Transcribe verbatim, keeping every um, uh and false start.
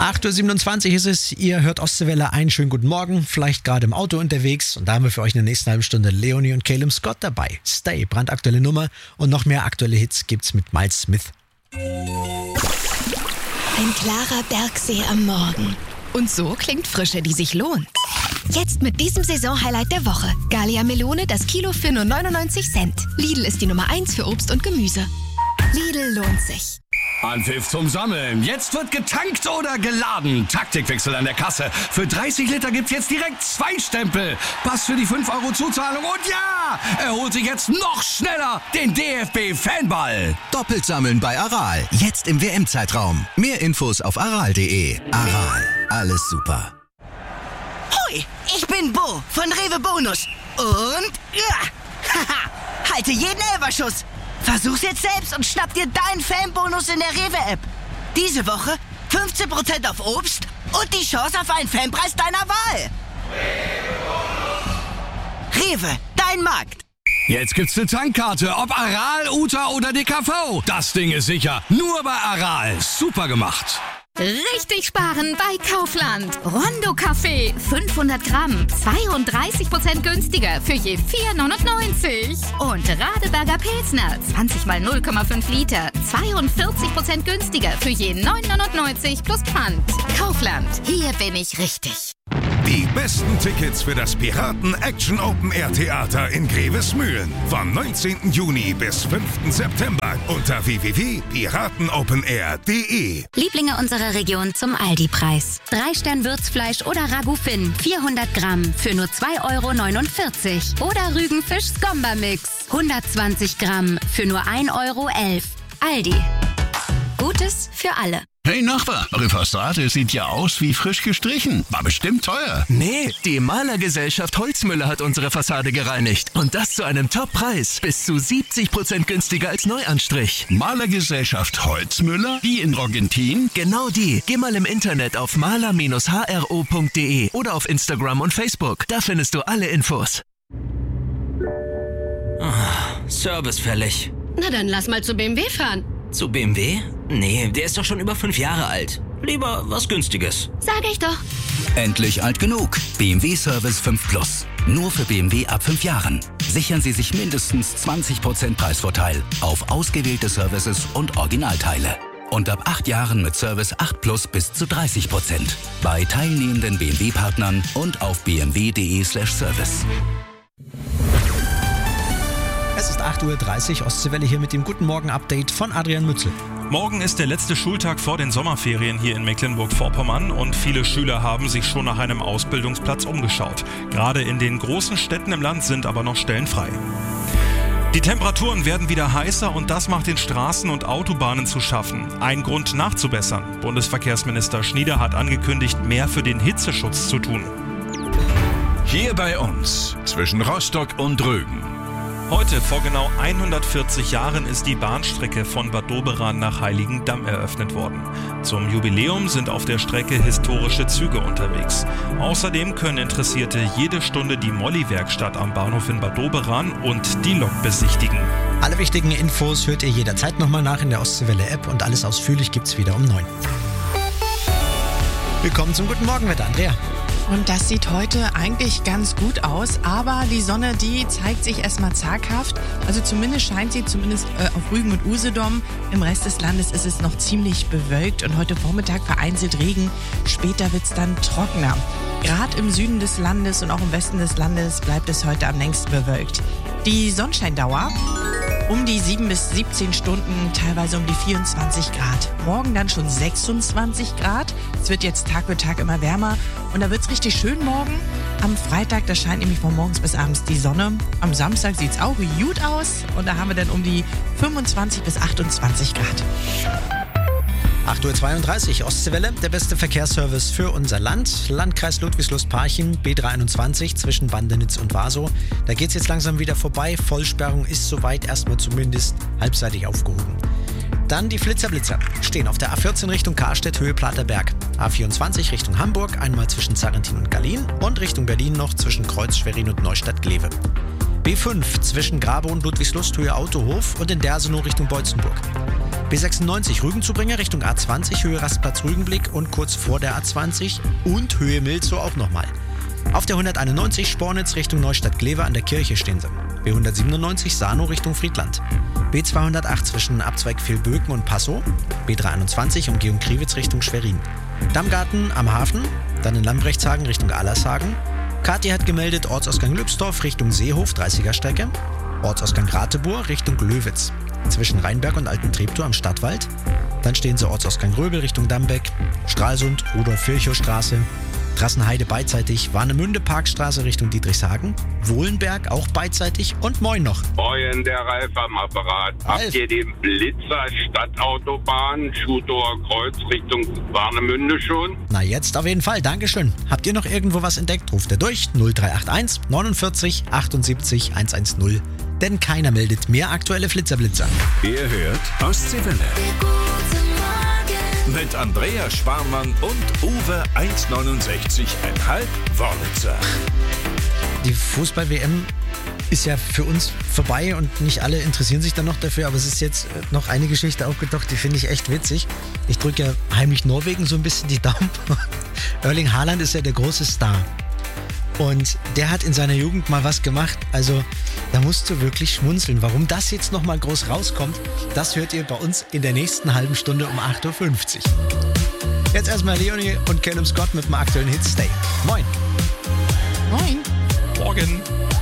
acht Uhr siebenundzwanzig ist es, ihr hört Ostseewelle, einen schönen guten Morgen, vielleicht gerade im Auto unterwegs und da haben wir für euch in der nächsten halben Stunde Leonie und Caleb Scott dabei. Stay, brandaktuelle Nummer und noch mehr aktuelle Hits gibt's mit Miles Smith. Ein klarer Bergsee am Morgen. Und so klingt Frische, die sich lohnt. Jetzt mit diesem Saisonhighlight der Woche. Gallia Melone, das Kilo für nur neunundneunzig Cent. Lidl ist die Nummer eins für Obst und Gemüse. Lidl lohnt sich. Anpfiff zum Sammeln. Jetzt wird getankt oder geladen. Taktikwechsel an der Kasse. Für dreißig Liter gibt's jetzt direkt zwei Stempel. Pass für die fünf Euro Zuzahlung und ja, er holt sich jetzt noch schneller den D F B-Fanball. Doppelt sammeln bei Aral. Jetzt im W M-Zeitraum. Mehr Infos auf aral punkt de. Aral. Alles super. Hoi, ich bin Bo von Rewe Bonus. Und ja, haha, halte jeden Elferschuss. Versuch's jetzt selbst und schnapp dir deinen Fanbonus in der Rewe-App. Diese Woche fünfzehn Prozent auf Obst und die Chance auf einen Fanpreis deiner Wahl. Rewe, dein Markt. Jetzt gibt's eine Tankkarte, ob Aral, Uta oder D K V. Das Ding ist sicher. Nur bei Aral. Super gemacht. Richtig sparen bei Kaufland. Rondo Kaffee, fünfhundert Gramm, zweiunddreißig Prozent günstiger für je vier neunundneunzig. Und Radeberger Pilsner, zwanzig mal null Komma fünf Liter, zweiundvierzig Prozent günstiger für je neun neunundneunzig plus Pfand. Kaufland, hier bin ich richtig. Die besten Tickets für das Piraten Action Open Air Theater in Grevesmühlen vom neunzehnten Juni bis fünften September unter w w w punkt piratenopenair punkt de. Lieblinge unserer Region zum Aldi-Preis. Drei Stern Würzfleisch oder Ragout Finn, vierhundert Gramm für nur zwei Euro neunundvierzig. Oder Rügenfisch Scomber Mix, hundertzwanzig Gramm für nur ein Euro elf. Aldi. Gutes für alle. Hey Nachbar, eure Fassade sieht ja aus wie frisch gestrichen. War bestimmt teuer. Nee, die Malergesellschaft Holzmüller hat unsere Fassade gereinigt. Und das zu einem Top-Preis. Bis zu siebzig Prozent günstiger als Neuanstrich. Malergesellschaft Holzmüller? Die in Rogentin? Genau die. Geh mal im Internet auf maler Bindestrich h r o punkt de oder auf Instagram und Facebook. Da findest du alle Infos. Oh, Service fällig. Na dann lass mal zu B M W fahren. Zu B M W? Nee, der ist doch schon über fünf Jahre alt. Lieber was Günstiges. Sag ich doch. Endlich alt genug. B M W Service fünf Plus. Nur für B M W ab fünf Jahren. Sichern Sie sich mindestens zwanzig Prozent Preisvorteil auf ausgewählte Services und Originalteile. Und ab acht Jahren mit Service acht Plus bis zu dreißig Prozent. Bei teilnehmenden B M W-Partnern und auf b m w punkt de slash service. Es ist acht Uhr dreißig, Ostseewelle hier mit dem Guten Morgen-Update von Adrian Mützel. Morgen ist der letzte Schultag vor den Sommerferien hier in Mecklenburg-Vorpommern und viele Schüler haben sich schon nach einem Ausbildungsplatz umgeschaut. Gerade in den großen Städten im Land sind aber noch Stellen frei. Die Temperaturen werden wieder heißer und das macht den Straßen und Autobahnen zu schaffen. Ein Grund nachzubessern. Bundesverkehrsminister Schnieder hat angekündigt, mehr für den Hitzeschutz zu tun. Hier bei uns, zwischen Rostock und Rügen. Heute, vor genau hundertvierzig Jahren, ist die Bahnstrecke von Bad Doberan nach Heiligendamm eröffnet worden. Zum Jubiläum sind auf der Strecke historische Züge unterwegs. Außerdem können Interessierte jede Stunde die Molly-Werkstatt am Bahnhof in Bad Doberan und die Lok besichtigen. Alle wichtigen Infos hört ihr jederzeit nochmal nach in der Ostseewelle-App und alles ausführlich gibt's wieder um neun. Willkommen zum Guten Morgenwetter, Andrea. Und das sieht heute eigentlich ganz gut aus, aber die Sonne, die zeigt sich erstmal zaghaft. Also zumindest scheint sie, zumindest äh, auf Rügen und Usedom. Im Rest des Landes ist es noch ziemlich bewölkt und heute Vormittag vereinzelt Regen. Später wird's dann trockener. Gerade im Süden des Landes und auch im Westen des Landes bleibt es heute am längsten bewölkt. Die Sonnenscheindauer um die sieben bis siebzehn Stunden, teilweise um die vierundzwanzig Grad. Morgen dann schon sechsundzwanzig Grad. Es wird jetzt Tag für Tag immer wärmer und da wird's richtig schön morgen. Am Freitag, da scheint nämlich von morgens bis abends die Sonne. Am Samstag sieht's auch gut aus und da haben wir dann um die fünfundzwanzig bis achtundzwanzig Grad. acht Uhr zweiunddreißig, Ostseewelle, der beste Verkehrsservice für unser Land. Landkreis Ludwigslust-Parchim, B dreihunderteinundzwanzig zwischen Bandenitz und Wasow. Da geht's jetzt langsam wieder vorbei. Vollsperrung ist soweit erstmal zumindest halbseitig aufgehoben. Dann die Flitzerblitzer stehen auf der A vierzehn Richtung Karstedt, Höhe Platerberg. A vierundzwanzig Richtung Hamburg, einmal zwischen Zarrentin und Gallien und Richtung Berlin noch zwischen Kreuz, Schwerin und Neustadt-Glewe. B fünf zwischen Grabe und Ludwigslust, Höhe Autohof und in Dersenow Richtung Beutzenburg. B sechsundneunzig Rügenzubringer Richtung A zwanzig, Höhe Rastplatz Rügenblick und kurz vor der A zwanzig und Höhe Milzow auch nochmal. Auf der hunderteinundneunzig Spornitz Richtung Neustadt-Glewe an der Kirche stehen sie. B hundertsiebenundneunzig Sano Richtung Friedland. B zweihundertacht zwischen Abzweig Vilböken und Passow. B dreihunderteinundzwanzig Umgehung Kriwitz Richtung Schwerin. Dammgarten am Hafen, dann in Lambrechtshagen Richtung Allershagen. Kathi hat gemeldet Ortsausgang Lübsdorf Richtung Seehof, dreißiger Strecke. Ortsausgang Ratibor Richtung Löwitz. Zwischen Rheinberg und Alten Treptow am Stadtwald. Dann stehen sie Ortsausgang Röbel Richtung Dambeck. Stralsund, Rudolf-Virchow-Straße. Trassenheide beidseitig, Warnemünde Parkstraße Richtung Dietrichshagen, Wohlenberg auch beidseitig und moin noch. Moin, der Ralf am Apparat. Ralf. Habt ihr den Blitzer Stadtautobahn, Schutower Kreuz Richtung Warnemünde schon? Na jetzt auf jeden Fall, Dankeschön. Habt ihr noch irgendwo was entdeckt? Ruft ihr durch null drei acht eins neunundvierzig achtundsiebzig hundertzehn. Denn keiner meldet mehr aktuelle Flitzerblitzer. Ihr hört Ostseewelle. Mit Andreas Sparmann und Uwe eins neunundsechzig Komma fünf Wörlitzer. Die Fußball-W M ist ja für uns vorbei und nicht alle interessieren sich dann noch dafür, aber es ist jetzt noch eine Geschichte aufgetaucht, die finde ich echt witzig. Ich drücke ja heimlich Norwegen so ein bisschen die Daumen. Erling Haaland ist ja der große Star. Und der hat in seiner Jugend mal was gemacht, also da musst du wirklich schmunzeln. Warum das jetzt nochmal groß rauskommt, das hört ihr bei uns in der nächsten halben Stunde um acht Uhr fünfzig. Jetzt erstmal Leonie und Callum Scott mit dem aktuellen Hit Stay. Moin. Moin. Morgen.